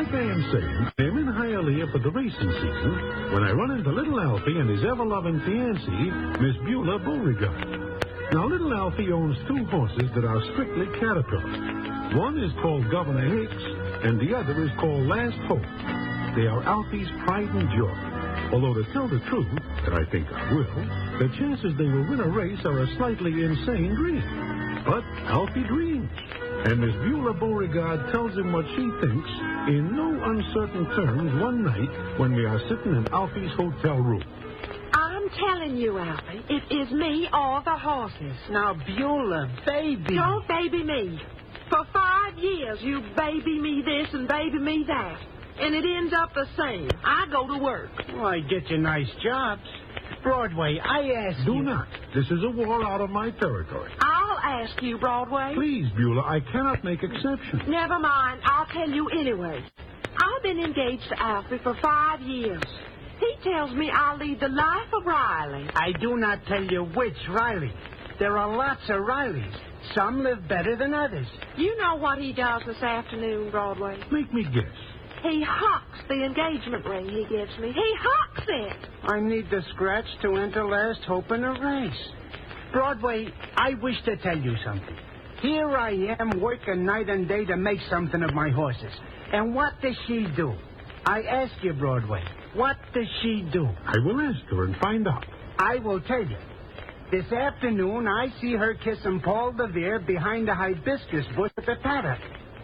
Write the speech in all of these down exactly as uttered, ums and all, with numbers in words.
band saying, I'm in Hialeah for the racing season when I run into little Alfie and his ever-loving fiancée, Miss Beulah Beauregard. Now, little Alfie owns two horses that are strictly Caterpillar. One is called Governor Hicks, and the other is called Last Hope. They are Alfie's pride and joy. Although, to tell the truth, that I think I will, the chances they will win a race are a slightly insane dream. But Alfie dreams. And Miss Beulah Beauregard tells him what she thinks in no uncertain terms one night when we are sitting in Alfie's hotel room. I'm telling you, Alfie, it is me or the horses. Now, Beulah, baby. Don't baby me. For five years, you baby me this and baby me that. And it ends up the same. I go to work. Well, I get you nice jobs. Broadway, I ask Do you... Do not. This is a war out of my territory. I'll ask you, Broadway. Please, Beulah, I cannot make exceptions. Never mind. I'll tell you anyway. I've been engaged to Alfie for five years. He tells me I'll lead the life of Riley. I do not tell you which Riley. There are lots of Rileys. Some live better than others. You know what he does this afternoon, Broadway? Make me guess. He hawks the engagement ring he gives me. He hawks it. I need the scratch to enter Last Hope in a race. Broadway, I wish to tell you something. Here I am working night and day to make something of my horses. And what does she do? I ask you, Broadway, what does she do? I will ask her and find out. I will tell you. This afternoon, I see her kissing Paul DeVere behind the hibiscus bush at the paddock.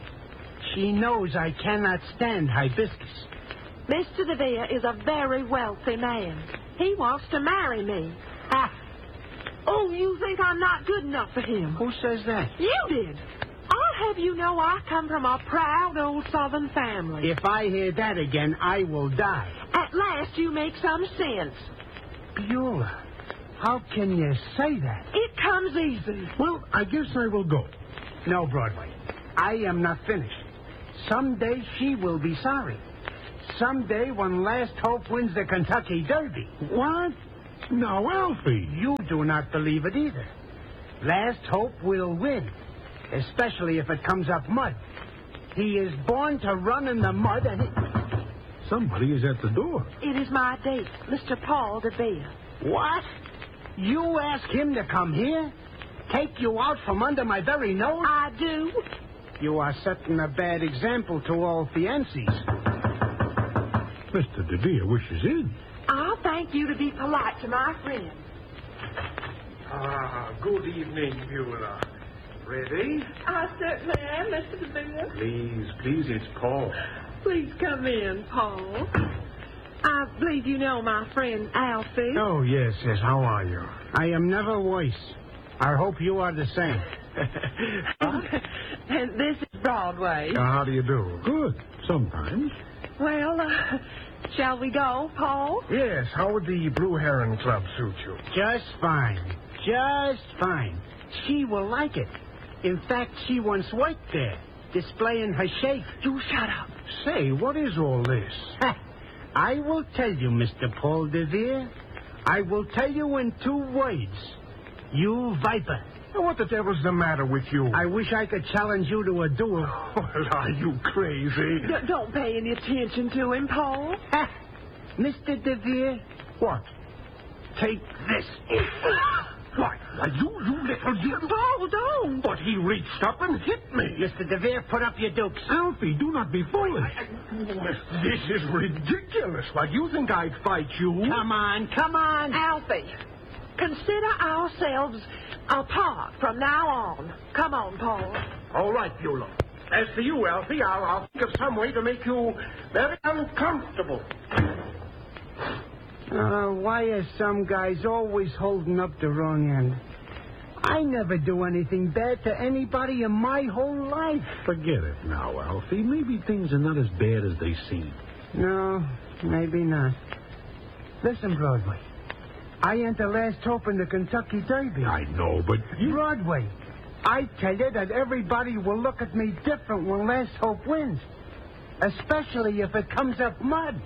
She knows I cannot stand hibiscus. Mister DeVere is a very wealthy man. He wants to marry me. Ah. Oh, you think I'm not good enough for him? Who says that? You did. I'll have you know I come from a proud old Southern family. If I hear that again, I will die. At last you make some sense. Beulah, how can you say that? It comes easy. Well, I guess I will go. No, Broadway. I am not finished. Someday she will be sorry. Someday when Last Hope wins the Kentucky Derby. What? Now, Alfie. You do not believe it either. Last Hope will win, especially if it comes up mud. He is born to run in the mud and he... Somebody is at the door. It is my date, Mister Paul DeVere. What? You ask him to come here? Take you out from under my very nose? I do. You are setting a bad example to all fiancés. Mister DeVere wishes in. I'll thank you to be polite to my friend. Ah, good evening, Beulah. Ready? I certainly am, Mister DeVere. Please, please, it's Paul. Please come in, Paul. I believe you know my friend Alfie. Oh, yes, yes. How are you? I am never worse. I hope you are the same. And this is Broadway. Uh, how do you do? Good, sometimes. Well, uh, shall we go, Paul? Yes, how would the Blue Heron Club suit you? Just fine. Just fine. She will like it. In fact, she once worked there, displaying her shape. You shut up. Say, what is all this? Ha! I will tell you, Mister Paul DeVere. I will tell you in two words. You viper. What the devil's the matter with you? I wish I could challenge you to a duel. Well, are you crazy? D- don't pay any attention to him, Paul. Ha! Mister DeVere. What? Take this. Why, why, you, you little you... Paul, don't. But he reached up and hit me. Mister DeVere, put up your dukes. Alfie, do not be foolish. This is ridiculous. Why, you think I'd fight you? Come on, come on. Alfie, consider ourselves apart from now on. Come on, Paul. All right, Beulah. As for you, Alfie, I'll, I'll think of some way to make you very uncomfortable. Uh, why are some guys always holding up the wrong end? I never do anything bad to anybody in my whole life. Forget it now, Alfie. Maybe things are not as bad as they seem. No, maybe not. Listen, Broadway. I enter Last Hope in the Kentucky Derby. I know, but... You... Broadway, I tell you that everybody will look at me different when Last Hope wins. Especially if it comes up mud.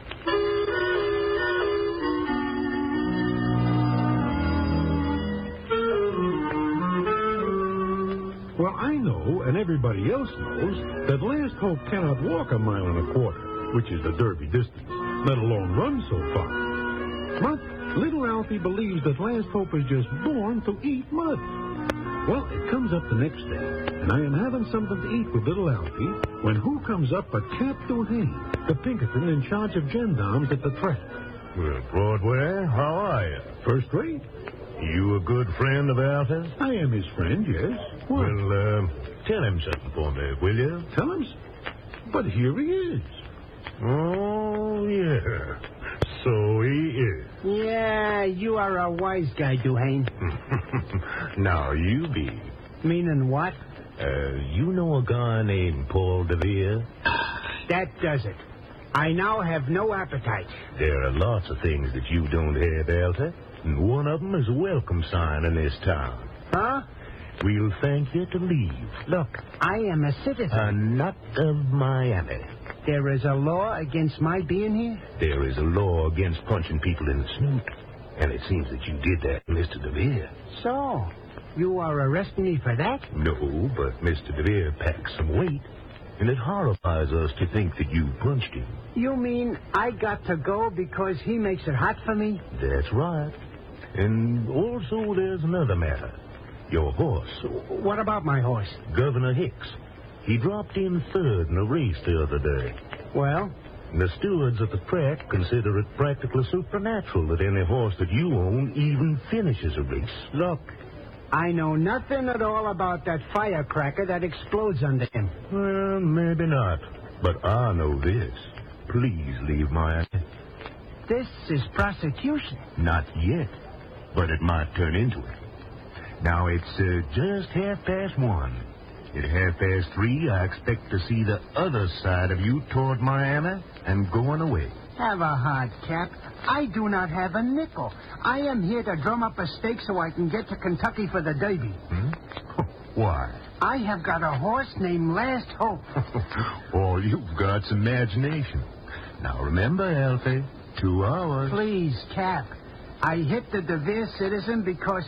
Well, I know, and everybody else knows, that Last Hope cannot walk a mile and a quarter. which is the Derby distance, let alone run so far. But little Alfie believes that Last Hope is just born to eat mud. Well, it comes up the next day, and I am having something to eat with little Alfie when who comes up but Cap Duhane, the Pinkerton in charge of gendarmes at the track. Well, Broadway, how are you? First rate. You a good friend of Alfie's? I am his friend, yes. What? Well, uh, tell him something for me, will you? Tell him? But here he is. Oh, yeah. So he is. Yeah, you are a wise guy, Duhane. Now, you be. Meaning what? Uh, you know a guy named Paul DeVere? That does it. I now have no appetite. There are lots of things that you don't have, Alfie. And one of them is a welcome sign in this town. Huh? We'll thank you to leave. Look, I am a citizen. Uh, not of Miami. There is a law against my being here? There is a law against punching people in the snoot. And it seems that you did that, Mister DeVere. So, you are arresting me for that? No, but Mister DeVere packs some weight. And it horrifies us to think that you punched him. You mean I got to go because he makes it hot for me? That's right. And also there's another matter. Your horse. What about my horse? Governor Hicks. He dropped in third in a race the other day. Well? The stewards at the track consider it practically supernatural that any horse that you own even finishes a race. Look, I know nothing at all about that firecracker that explodes under him. Well, maybe not. But I know this. Please leave Miami. This is prosecution. Not yet. But it might turn into it. Now, it's uh, just half past one. At half past three, I expect to see the other side of you toward Miami and going away. Have a heart, Cap. I do not have a nickel. I am here to drum up a stake so I can get to Kentucky for the Derby. Hmm? Why? I have got a horse named Last Hope. All you've got's imagination. Now, remember, Alfie, two hours. Please, Cap. I hit the DeVere citizen because